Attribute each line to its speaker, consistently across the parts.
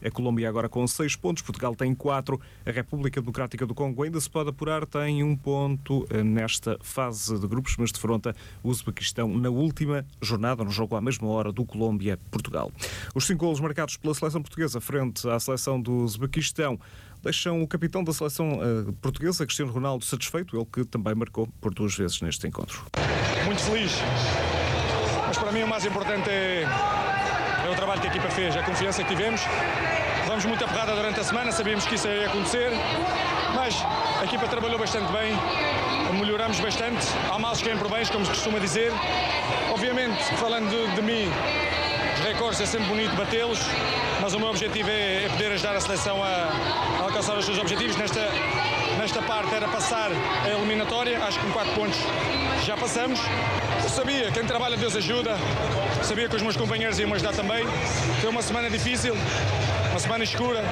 Speaker 1: A Colômbia agora com 6 pontos, Portugal tem 4. A República Democrática do Congo ainda se pode apurar, tem 1 ponto nesta fase de grupos, mas defronta o Uzbequistão na última jornada, no jogo à mesma hora do Colômbia-Portugal. Os 5 golos marcados pela seleção portuguesa frente à seleção do Uzbequistão deixam o capitão da seleção portuguesa, Cristiano Ronaldo, satisfeito, ele que também marcou por 2 vezes neste encontro.
Speaker 2: Muito feliz, mas para mim o mais importante é o trabalho que a equipa fez, a confiança que tivemos. Levamos muita porrada durante a semana, sabíamos que isso ia acontecer, mas a equipa trabalhou bastante bem, melhoramos bastante. Há males que vêm por bens, como se costuma dizer. Obviamente, falando de mim, os recordes é sempre bonito batê-los, mas o meu objetivo é poder ajudar a seleção a alcançar os seus objetivos. Nesta parte era passar a eliminatória, acho que com 4 pontos já passamos. Eu sabia, quem trabalha Deus ajuda, sabia que os meus companheiros iam me ajudar também. Foi uma semana difícil, uma semana escura,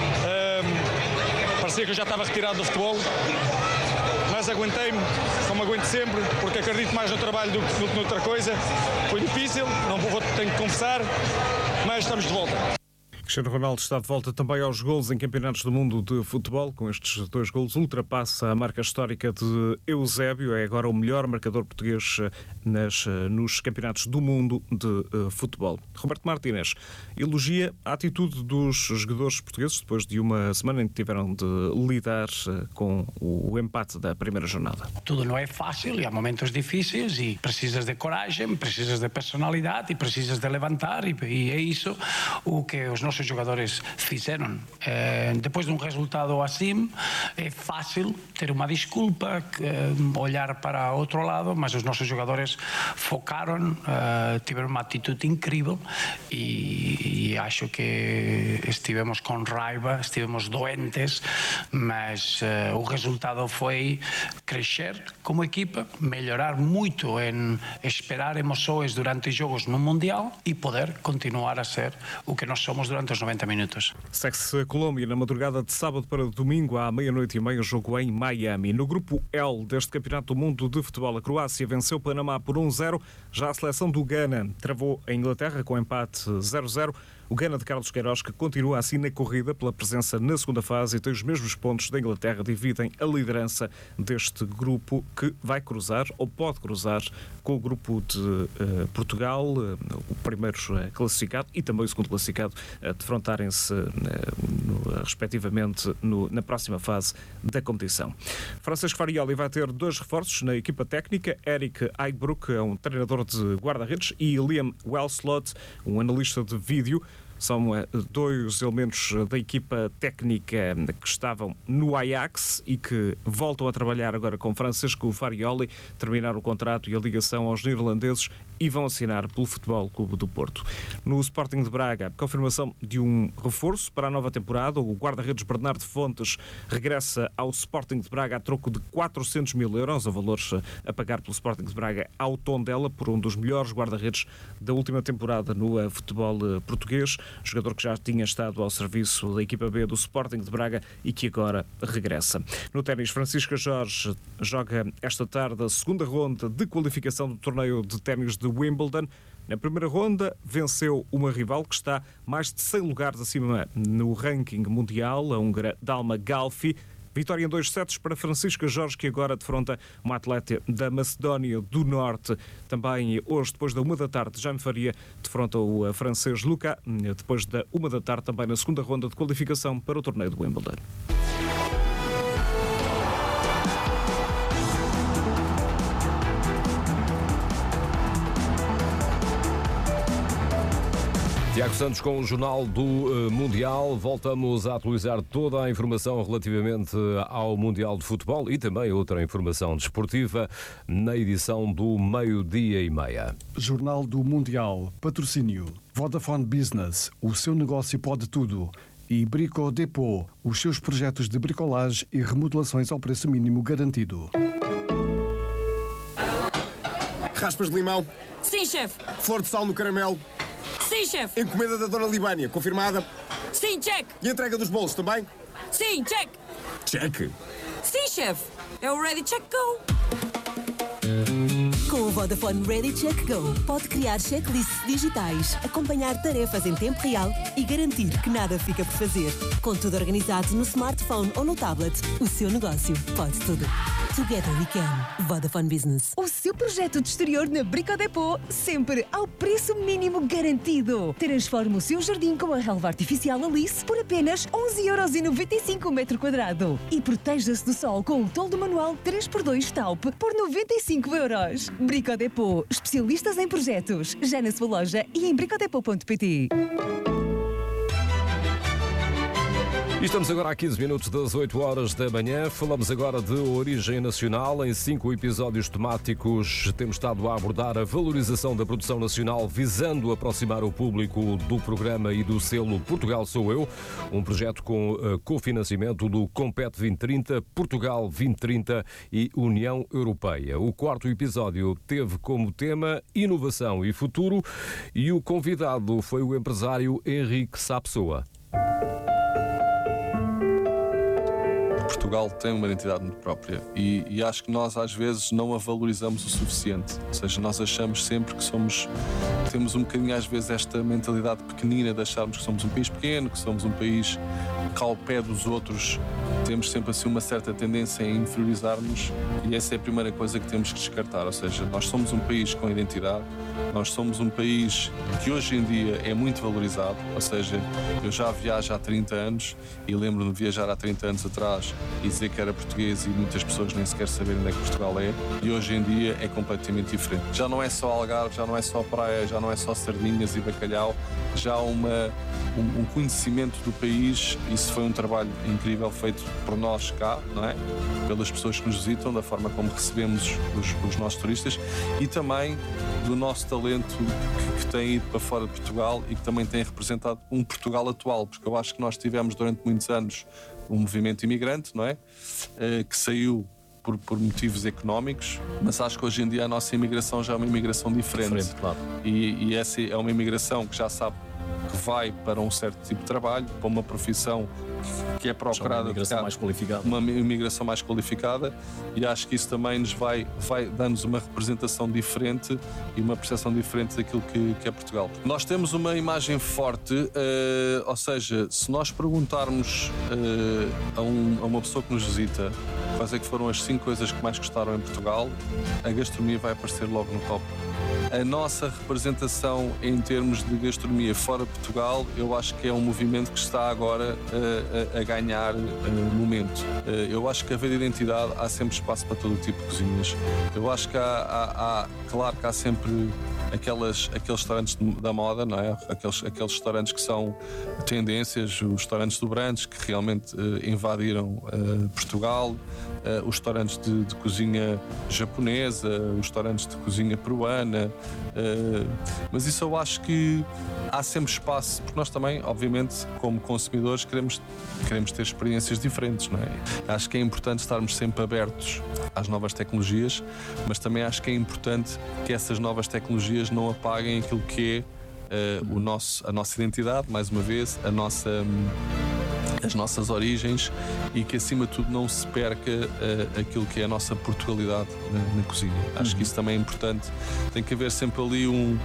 Speaker 2: parecia que eu já estava retirado do futebol, mas aguentei-me, como aguento sempre, porque acredito mais no trabalho do que noutra coisa. Foi difícil, tenho que confessar, mas estamos de volta.
Speaker 1: Cristiano Ronaldo está de volta também aos golos em campeonatos do mundo de futebol. Com estes 2 golos ultrapassa a marca histórica de Eusébio. É agora o melhor marcador português nos campeonatos do mundo de futebol. Roberto Martínez elogia a atitude dos jogadores portugueses depois de uma semana em que tiveram de lidar com o empate da primeira jornada.
Speaker 3: Tudo não é fácil e há momentos difíceis e precisas de coragem, precisas de personalidade e precisas de levantar e é isso o que os nossos jogadores fizeram. Depois de um resultado assim, é fácil ter uma desculpa, olhar para outro lado, mas os nossos jogadores focaram, tiveram uma atitude incrível e acho que estivemos com raiva, estivemos doentes, mas o resultado foi crescer como equipa, melhorar muito em esperar emoções durante jogos no Mundial e poder continuar a ser o que nós somos durante os 90 minutos.
Speaker 1: Segue-se a Colômbia na madrugada de sábado para domingo à 00:30, jogo em Miami. No grupo L deste Campeonato do Mundo de Futebol, a Croácia venceu o Panamá por 1-0. Já a seleção do Ghana travou a Inglaterra com empate 0-0. O Ghana de Carlos Queiroz, que continua assim na corrida pela presença na segunda fase e tem os mesmos pontos da Inglaterra, dividem a liderança deste grupo que vai cruzar ou pode cruzar com o grupo de Portugal, o primeiro classificado e também o segundo classificado, defrontarem-se respectivamente na próxima fase da competição. Francisco Farioli vai ter 2 reforços na equipa técnica. Eric Aybrook é um treinador de guarda-redes e Liam Wellslot, um analista de vídeo. São 2 elementos da equipa técnica que estavam no Ajax e que voltam a trabalhar agora com Francisco Farioli, terminar o contrato e a ligação aos neerlandeses e vão assinar pelo Futebol Clube do Porto. No Sporting de Braga, confirmação de um reforço para a nova temporada. O guarda-redes Bernardo Fontes regressa ao Sporting de Braga a troco de 400 mil euros, a valores a pagar pelo Sporting de Braga ao Tondela, por um dos melhores guarda-redes da última temporada no futebol português. Jogador que já tinha estado ao serviço da equipa B do Sporting de Braga e que agora regressa. No ténis, Francisca Jorge joga esta tarde a segunda ronda de qualificação do torneio de ténis de Wimbledon. Na primeira ronda, venceu uma rival que está mais de 100 lugares acima no ranking mundial, a húngara Dalma Galfi. Vitória em 2 sets para Francisca Jorge, que agora defronta uma atleta da Macedónia do Norte. Também hoje, depois da 13h, Jaime Faria defronta o francês Luca. Depois da 13h, também na segunda ronda de qualificação para o torneio de Wimbledon.
Speaker 4: Tiago Santos com o Jornal do Mundial. Voltamos a atualizar toda a informação relativamente ao Mundial de Futebol e também outra informação desportiva na edição do 12:30.
Speaker 5: Jornal do Mundial. Patrocínio. Vodafone Business. O seu negócio pode tudo. E Brico Depot. Os seus projetos de bricolagem e remodelações ao preço mínimo garantido.
Speaker 6: Raspas de limão.
Speaker 7: Sim, chefe.
Speaker 6: Flor de sal no caramelo.
Speaker 7: Sim, chefe.
Speaker 6: Encomenda da Dona Libânia, confirmada.
Speaker 7: Sim, check.
Speaker 6: E entrega dos bolos também?
Speaker 7: Sim, check.
Speaker 6: Check.
Speaker 7: Sim, chefe. É o Ready Check Go.
Speaker 8: Com o Vodafone Ready Check Go, pode criar checklists digitais, acompanhar tarefas em tempo real e garantir que nada fica por fazer. Com tudo organizado no smartphone ou no tablet, o seu negócio pode tudo. Together we can. Vodafone Business.
Speaker 9: O seu projeto de exterior na Brico Depot, sempre ao preço mínimo garantido. Transforme o seu jardim com a relva artificial Alice por apenas 11,95€ o metro quadrado. E proteja-se do sol com o toldo manual 3x2 Taup por 95€. Brico Depot, especialistas em projetos. Já na sua loja e em bricodepot.pt.
Speaker 4: E estamos agora a 15 minutos das 8 horas da manhã. Falamos agora de origem nacional. Em 5 episódios temáticos temos estado a abordar a valorização da produção nacional, visando aproximar o público do programa e do selo Portugal Sou Eu, um projeto com cofinanciamento do Compete 2030, Portugal 2030 e União Europeia. O 4º episódio teve como tema inovação e futuro e o convidado foi o empresário Henrique Sapessoa.
Speaker 10: Portugal tem uma identidade muito própria e acho que nós às vezes não a valorizamos o suficiente. Ou seja, nós achamos sempre que temos um bocadinho às vezes esta mentalidade pequenina de acharmos que somos um país pequeno, que somos um país que ao pé dos outros temos sempre assim uma certa tendência a inferiorizar-nos e essa é a primeira coisa que temos que descartar. Ou seja, nós somos um país com identidade, nós somos um país que hoje em dia é muito valorizado. Ou seja, eu já viajo há 30 anos e lembro-me de viajar há 30 anos atrás e dizer que era português e muitas pessoas nem sequer saberem onde é que Portugal é, e hoje em dia é completamente diferente. Já não é só Algarve, já não é só praia, já não é só sardinhas e bacalhau, já há um conhecimento do país. Isso foi um trabalho incrível feito por nós cá, não é? Pelas pessoas que nos visitam, da forma como recebemos os nossos turistas e também do nosso talento que tem ido para fora de Portugal e que também tem representado um Portugal atual, porque eu acho que nós tivemos durante muitos anos um movimento imigrante, não é? Que saiu por motivos económicos, mas acho que hoje em dia a nossa imigração já é uma imigração diferente.
Speaker 4: Claro.
Speaker 10: E essa é uma imigração que já sabe que vai para um certo tipo de trabalho, para uma profissão que é procurada,
Speaker 4: uma imigração mais qualificada.
Speaker 10: Uma imigração mais qualificada, e acho que isso também nos vai dar-nos uma representação diferente e uma percepção diferente daquilo que é Portugal. Nós temos uma imagem forte, ou seja, se nós perguntarmos a uma pessoa que nos visita quais é que foram as 5 coisas que mais gostaram em Portugal, a gastronomia vai aparecer logo no top. A nossa representação em termos de gastronomia fora de Portugal, eu acho que é um movimento que está agora a ganhar momento. Eu acho que a haver identidade, há sempre espaço para todo tipo de cozinhas. Eu acho que claro que há sempre aqueles restaurantes da moda, não é? Aqueles restaurantes que são tendências, os restaurantes dobrantes que realmente invadiram Portugal, os restaurantes de cozinha japonesa, os restaurantes de cozinha peruana, mas isso eu acho que há sempre espaço, porque nós também, obviamente, como consumidores, queremos ter experiências diferentes, não é? Acho que é importante estarmos sempre abertos às novas tecnologias, mas também acho que é importante que essas novas tecnologias não apaguem aquilo que é a nossa identidade, mais uma vez, as nossas origens, e que acima de tudo não se perca aquilo que é a nossa Portugalidade na cozinha. Acho que isso também é importante. Tem que haver sempre ali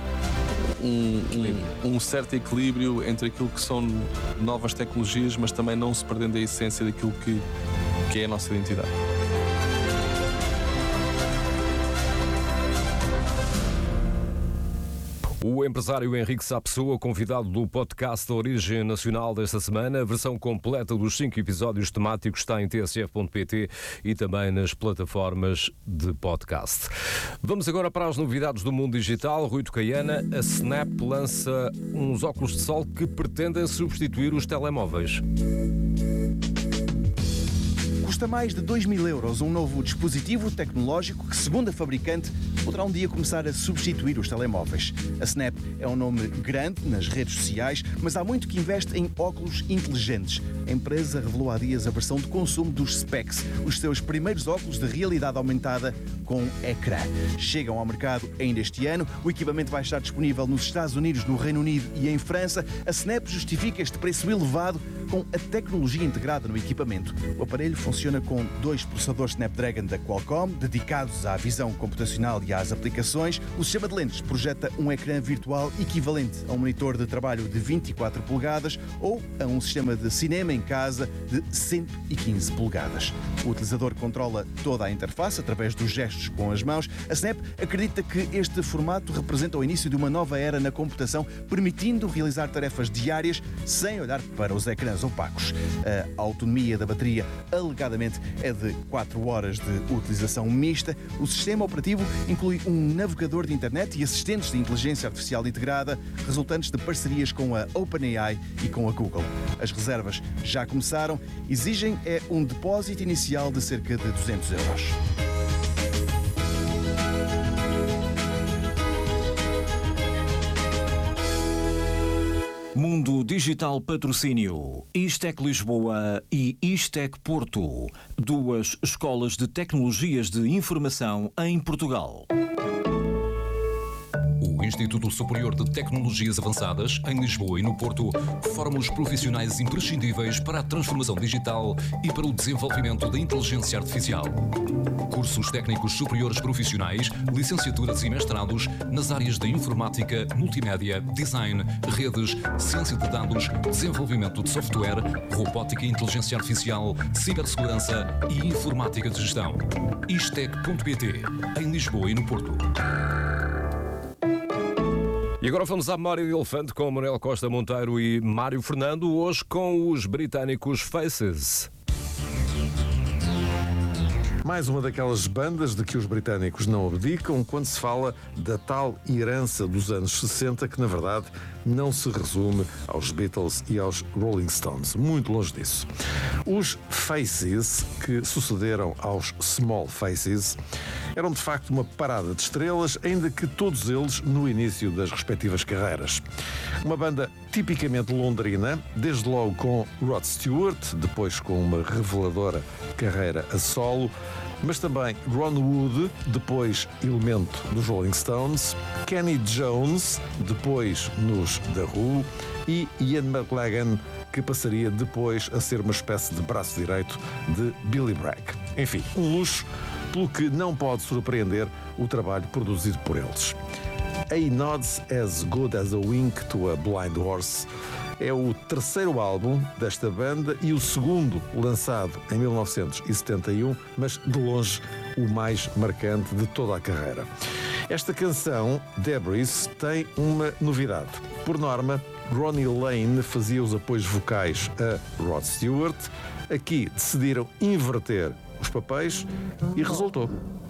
Speaker 10: um certo equilíbrio entre aquilo que são novas tecnologias, mas também não se perdendo a essência daquilo que é a nossa identidade.
Speaker 4: O empresário Henrique Sapessoa, convidado do podcast Origem Nacional desta semana. A versão completa dos 5 episódios temáticos está em tsf.pt e também nas plataformas de podcast. Vamos agora para as novidades do mundo digital. Rui Tocaiana, a Snap lança uns óculos de sol que pretendem substituir os telemóveis.
Speaker 11: Custa mais de 2.000 euros um novo dispositivo tecnológico que, segundo a fabricante, poderá um dia começar a substituir os telemóveis. A Snap é um nome grande nas redes sociais, mas há muito que investe em óculos inteligentes. A empresa revelou há dias a versão de consumo dos Specs, os seus primeiros óculos de realidade aumentada com ecrã. Chegam ao mercado ainda este ano. O equipamento vai estar disponível nos Estados Unidos, no Reino Unido e em França. A Snap justifica este preço elevado com a tecnologia integrada no equipamento. O aparelho funciona com 2 processadores Snapdragon da Qualcomm, dedicados à visão computacional e às aplicações, o sistema de lentes projeta um ecrã virtual equivalente a um monitor de trabalho de 24 polegadas ou a um sistema de cinema em casa de 115 polegadas. O utilizador controla toda a interface através dos gestos com as mãos. A Snap acredita que este formato representa o início de uma nova era na computação, permitindo realizar tarefas diárias sem olhar para os ecrãs opacos. A autonomia da bateria alegadamente é de 4 horas de utilização mista. O sistema operativo inclui um navegador de internet e assistentes de inteligência artificial integrada, resultantes de parcerias com a OpenAI e com a Google. As reservas já começaram, exigem um depósito inicial de cerca de 200 euros.
Speaker 12: Mundo Digital Patrocínio, Istec Lisboa e Istec Porto, 2 escolas de tecnologias de informação em Portugal.
Speaker 13: O Instituto Superior de Tecnologias Avançadas, em Lisboa e no Porto, forma os profissionais imprescindíveis para a transformação digital e para o desenvolvimento da inteligência artificial. Cursos técnicos superiores profissionais, licenciaturas e mestrados nas áreas de informática, multimédia, design, redes, ciência de dados, desenvolvimento de software, robótica e inteligência artificial, cibersegurança e informática de gestão. Istec.pt, em Lisboa e no Porto.
Speaker 4: E agora vamos à memória de elefante com Manuel Costa Monteiro e Mário Fernando, hoje com os britânicos Faces.
Speaker 14: Mais uma daquelas bandas de que os britânicos não abdicam quando se fala da tal herança dos anos 60 que, na verdade, não se resume aos Beatles e aos Rolling Stones. Muito longe disso. Os Faces, que sucederam aos Small Faces, eram de facto uma parada de estrelas, ainda que todos eles no início das respectivas carreiras. Uma banda tipicamente londrina, desde logo com Rod Stewart, depois com uma reveladora carreira a solo, mas também Ron Wood, depois elemento dos Rolling Stones, Kenny Jones, depois nos The Who, e Ian McLagan, que passaria depois a ser uma espécie de braço direito de Billy Bragg. Enfim, um luxo pelo que não pode surpreender o trabalho produzido por eles. A Nods as Good as a Wink to a Blind Horse é o terceiro álbum desta banda e o segundo lançado em 1971, mas de longe o mais marcante de toda a carreira. Esta canção, Debris, tem uma novidade. Por norma, Ronnie Lane fazia os apoios vocais a Rod Stewart. Aqui decidiram inverter os papéis e resultou.